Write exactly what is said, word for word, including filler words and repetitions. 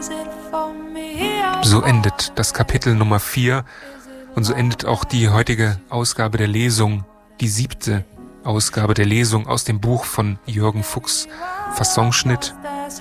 So endet das Kapitel Nummer vier und so endet auch die heutige Ausgabe der Lesung, die siebte Ausgabe der Lesung aus dem Buch von Jürgen Fuchs, Fassonschnitt